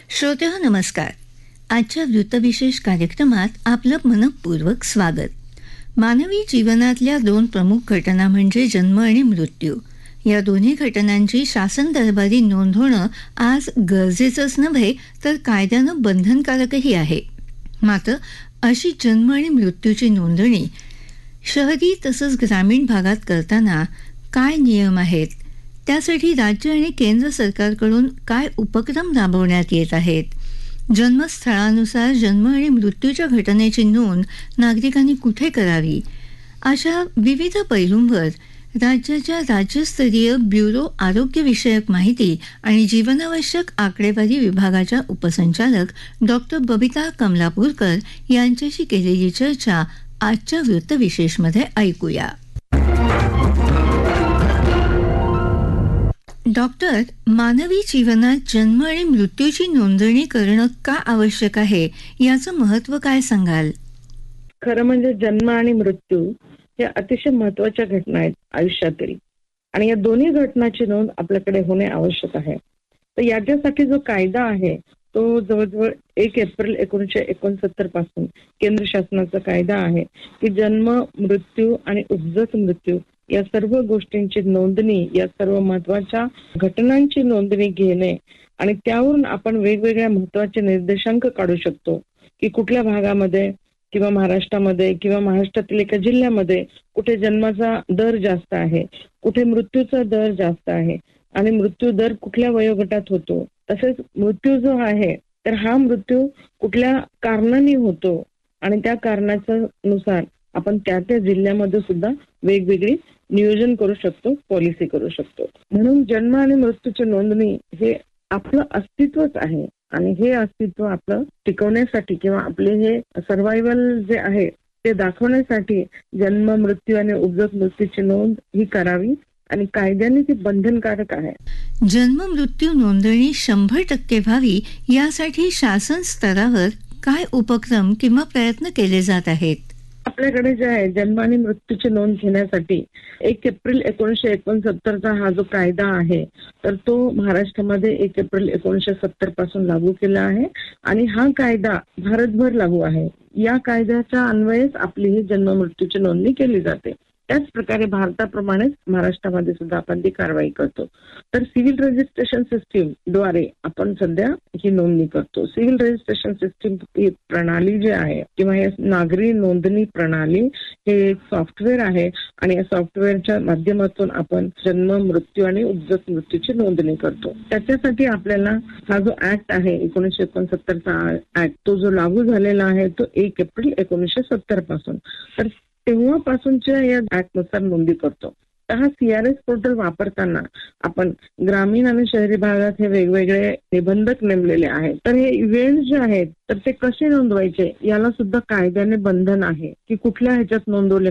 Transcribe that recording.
श्रोतेहो नमस्कार. आजच्या वृत्तविशेष कार्यक्रमात आपलं मनपूर्वक स्वागत. मानवी जीवनातल्या दोन प्रमुख घटना म्हणजे जन्म आणि मृत्यू. या दोन्ही घटनांची शासन दरबारी नोंद होणं आज गरजेचंच नव्हे तर कायद्यानं बंधनकारकही आहे. मात्र अशी जन्म आणि मृत्यूची नोंदणी शहरी तसंच ग्रामीण भागात करताना काय नियम आहेत, त्यासाठी राज्य आणि केंद्र सरकारकडून काय उपक्रम राबवण्यात येत आहेत, जन्मस्थळानुसार जन्म आणि मृत्यूच्या घटनेची नोंद नागरिकांनी कुठे करावी, अशा विविध पैलूंवर राज्याच्या राज्यस्तरीय ब्युरो आरोग्यविषयक माहिती आणि जीवनावश्यक आकडेवारी विभागाच्या उपसंचालक डॉक्टर बबिता कमलापूरकर यांच्याशी केलेली चर्चा आजच्या वृत्तविशेषमध्ये ऐकूया. डॉक्टर, मानवी जीवनात जन्म आणि मृत्यूची नोंदणी करणं का आवश्यक आहे, याचं महत्त्व काय सांगाल? खरं म्हणजे जन्म आणि मृत्यू या अतिशय महत्वाच्या घटना आहेत आयुष्यातील, आणि या दोन्ही घटनाची नोंद आपल्याकडे होणे आवश्यक आहे. तर याच्यासाठी जो कायदा आहे तो जवळजवळ 1 एप्रिल 1969 पासून केंद्र शासनाचा कायदा आहे की जन्म, मृत्यू आणि उपजत मृत्यू या सर्व गोष्टींची नोंदणी, या सर्व महत्वाच्या घटनांची नोंदणी घेणे आणि त्यावरून आपण वेगवेगळ्या महत्वाचे निर्देशांक काढू शकतो की कुठल्या भागामध्ये किंवा महाराष्ट्रामध्ये किंवा महाराष्ट्रातील एका जिल्ह्यामध्ये कुठे जन्माचा दर जास्त आहे, कुठे मृत्यूचा दर जास्त आहे आणि मृत्यू दर कुठल्या वयोगटात होतो. तसेच मृत्यू जो आहे तर हा मृत्यू कुठल्या कारणाने होतो आणि त्या कारणाच्या नुसार आपण त्या जिल्ह्यामध्ये सुद्धा वेगवेगळी नियोजन करू शकतो, पॉलिसी करू शकतो. म्हणून जन्म आणि मृत्यूची नोंदणी हे आपलं अस्तित्वच आहे आणि हे अस्तित्व आपलं टिकवण्यासाठी किंवा आपले हे सर्व्हायव्हल जे आहे ते दाखवण्यासाठी जन्म, मृत्यू आणि उपजत मृत्यूची नोंद ही करावी आणि कायद्याने ती बंधनकारक आहे. जन्म मृत्यू नोंदणी 100% व्हावी यासाठी शासन स्तरावर काय उपक्रम किंवा प्रयत्न केले जात आहेत? आपल्याकडे जे आहे जन्म आणि मृत्यूची नोंद घेण्यासाठी 1 एप्रिल 1969 हा जो कायदा आहे तर तो महाराष्ट्रामध्ये 1 एप्रिल 1970 पासून लागू केला आहे आणि हा कायदा भारतभर लागू आहे. या कायद्याच्या अन्वयेच आपली ही जन्म मृत्यूची नोंदणी केली जाते. त्याच प्रकारे भारताप्रमाणेच महाराष्ट्रामध्ये सुद्धा आपण ती कारवाई करतो. तर सिव्हिल रजिस्ट्रेशन सिस्टीम द्वारे आपण सध्या ही नोंदणी करतो. सिव्हिल रजिस्ट्रेशन सिस्टीम ही प्रणाली जी आहे किंवा हे नागरी नोंदणी प्रणाली हे एक सॉफ्टवेअर आहे आणि या सॉफ्टवेअरच्या माध्यमातून आपण जन्म, मृत्यू आणि उपजत मृत्यूची नोंदणी करतो. त्याच्यासाठी आपल्याला हा जो ऍक्ट आहे 1969 ऍक्ट तो जो लागू झालेला आहे तो 1 एप्रिल 1970 पासून, तर तेव्हापासूनच्या या ऍक्टनुसार नोंदी करतो. तर हा CRS पोर्टल वापरताना आपण ग्रामीण आणि शहरी भागात हे वेगवेगळे निबंधक नेमलेले आहेत. तर हे इव्हेंट जे आहेत तर ते कसे नोंदवायचे याला सुद्धा कायद्याने बंधन आहे की कुठल्या ह्याच्यात नोंदवले